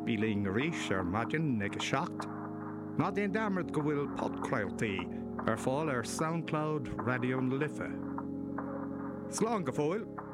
bíling ríis ar maidin ag seacht, ná déon damart go bhfuil podcrailtaí ar fáil ar SoundCloud Radio na Lifa. Slán go fóil!